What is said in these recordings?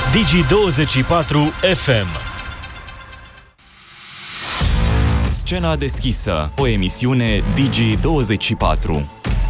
Digi24 FM. Scena deschisă, o emisiune Digi24.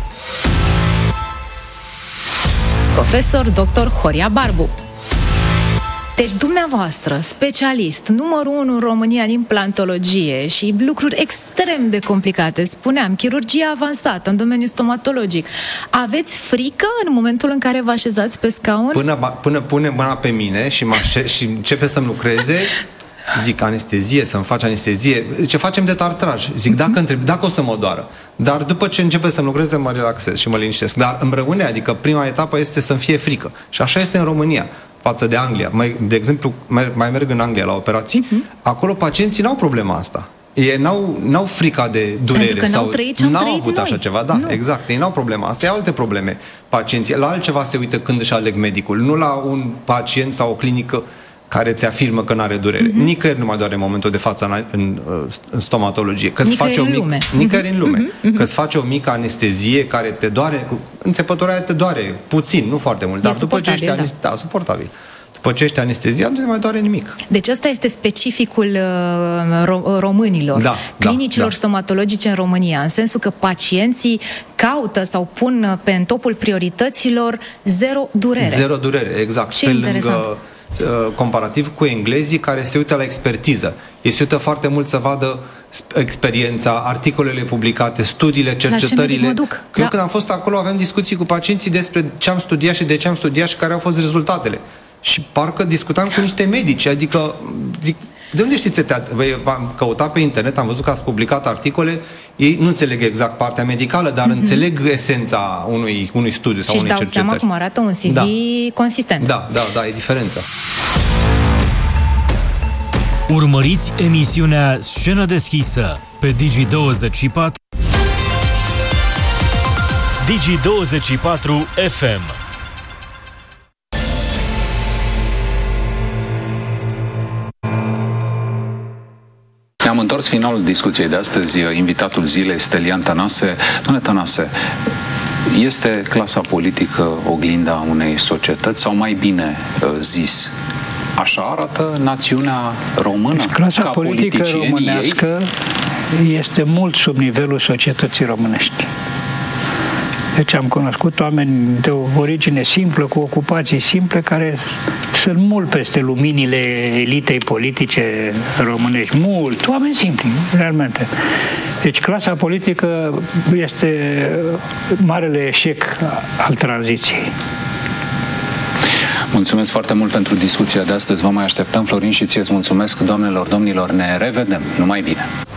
Profesor Dr. Horia Barbu. Deci dumneavoastră, specialist, numărul 1 în România în implantologie și lucruri extrem de complicate, spuneam, chirurgie avansată în domeniul stomatologic, aveți frică în momentul în care vă așezați pe scaun? Până pune mâna pe mine și începe să-mi lucreze, zic anestezie, să-mi faci anestezie, ce facem de tartraj, zic dacă o să mă doară, dar după ce începe să-mi lucreze mă relaxez și mă liniștesc, dar îmi rămâne, adică prima etapă este să-mi fie frică și așa este în România față de Anglia. De exemplu, mai merg în Anglia la operații, acolo pacienții n-au problema asta. Ei n-au frica de durere. Pentru că n-au avut noi. așa ceva. Da, nu. Exact. Ei n-au problema asta. E alte probleme. Pacienții la altceva se uită când își aleg medicul. Nu la un pacient sau o clinică care ți afirmă că n-are durere. Nicăieri nu mai doare în momentul de față în stomatologie. Nicăieri în lume. Că-ți face o mică anestezie care te doare, înțepătura aia te doare puțin, nu foarte mult, dar după ce ești suportabil. După ce ești anesteziat, nu te mai doare nimic. Deci ăsta este specificul românilor, clinicilor stomatologice în România, în sensul că pacienții caută sau pun pe topul priorităților zero durere. Zero durere, exact. Ce interesant. Comparativ cu englezii care se uită la expertiză. Ei se uită foarte mult să vadă experiența, articolele publicate, studiile, cercetările. Eu când am fost acolo aveam discuții cu pacienții despre ce am studiat și de ce am studiat și care au fost rezultatele. Și parcă discutam cu niște medici, adică zic, de unde știți? V-am căutat pe internet, am văzut că ați publicat articole, ei nu înțeleg exact partea medicală, dar înțeleg esența unui studiu sau unei cercetări. Și dau seama cum arată un CV consistent. Da, e diferența. Urmăriți emisiunea Scenă deschisă pe Digi24. Digi24 FM. Ne-am întors finalul discuției de astăzi. Invitatul zilei este Stelian Tănase. Doamne Tănase, este clasa politică oglinda unei societăți sau mai bine zis, așa arată națiunea română? Deci clasa politică românească este mult sub nivelul societății românești. Deci am cunoscut oameni de o origine simplă, cu ocupații simple, care sunt mult peste luminile elitei politice românești. Mult, oameni simpli, realmente. Deci clasa politică este marele eșec al tranziției. Mulțumesc foarte mult pentru discuția de astăzi. Vă mai așteptăm, Florin, și ție-ți mulțumesc, doamnelor, domnilor. Ne revedem. Numai bine!